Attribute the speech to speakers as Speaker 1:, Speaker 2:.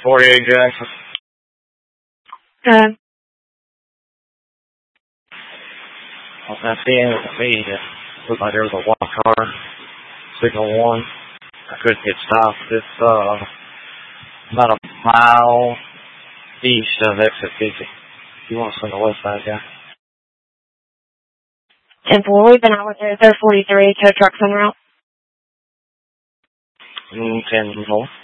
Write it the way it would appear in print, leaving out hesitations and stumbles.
Speaker 1: 48 Jackson. On that end of the feed, it looked like there was a white car, signal 1. I couldn't get stopped. It's about a mile east of exit 50. If you want to swing the west side, yeah.
Speaker 2: 10-4, we've been out with their 43 tow trucks en route.
Speaker 1: 10-4.